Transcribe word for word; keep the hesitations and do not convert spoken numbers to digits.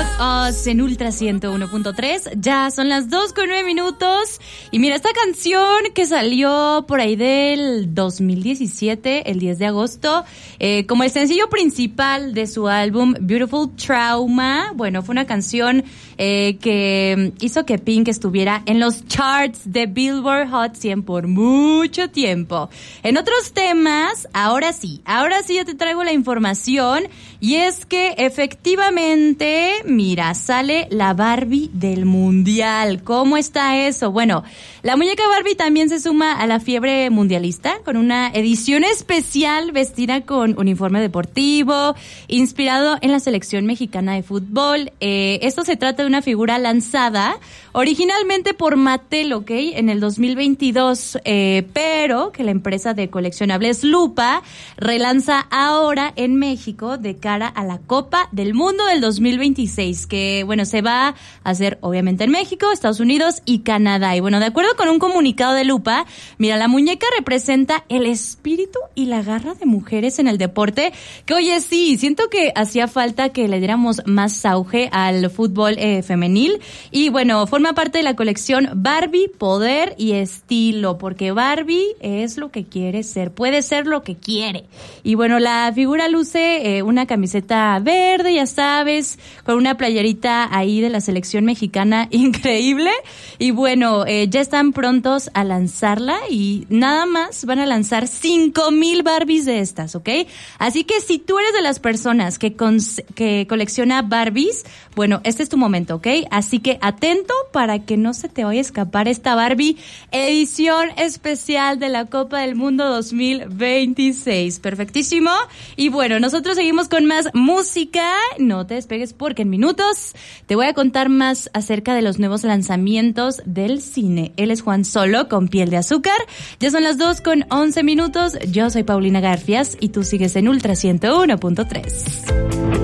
About Us en Ultra ciento uno punto tres. Ya son las dos con nueve minutos. Y mira, esta canción que salió por ahí del dos mil diecisiete, el diez de agosto, eh, como el sencillo principal de su álbum Beautiful Trauma. Bueno, fue una canción eh, que hizo que Pink estuviera en los charts de Billboard Hot cien por mucho tiempo. En otros temas, ahora sí, ahora sí ya te traigo la información. Y es que efectivamente, mira, sale la Barbie del Mundial. ¿Cómo está eso? Bueno, la muñeca Barbie también se suma a la fiebre mundialista con una edición especial vestida con uniforme deportivo, inspirado en la selección mexicana de fútbol. Eh, esto se trata de una figura lanzada originalmente por Mattel, ¿ok? En el dos mil veintidós, eh, pero que la empresa de coleccionables Lupa relanza ahora en México de cara a la Copa del Mundo del dos mil veintiséis, que, bueno, se va a hacer obviamente en México, Estados Unidos y Canadá. Y bueno, de acuerdo con un comunicado de Lupa, mira, la muñeca representa el espíritu y la garra de mujeres en el deporte, que oye, sí, siento que hacía falta que le diéramos más auge al fútbol eh, femenil. Y bueno, forma parte de la colección Barbie, Poder y Estilo, porque Barbie es lo que quiere ser, puede ser lo que quiere. Y bueno, la figura luce eh, una camiseta verde, ya sabes, con una playerita ahí de la selección mexicana increíble. Y bueno, eh, ya están prontos a lanzarla y nada más van a lanzar cinco mil Barbies de estas, ¿ok? Así que si tú eres de las personas que, cons- que colecciona Barbies, bueno, este es tu momento, ¿ok? Así que atento para que no se te vaya a escapar esta Barbie edición especial de la Copa del Mundo dos mil veintiséis. Perfectísimo. Y bueno, nosotros seguimos con más música. No te despegues porque en minutos te voy a contar más acerca de los nuevos lanzamientos del cine. Él es Juan Solo con Piel de Azúcar. Ya son las dos con once minutos. Yo soy Paulina Garfias y tú sigues en Ultra ciento uno punto tres.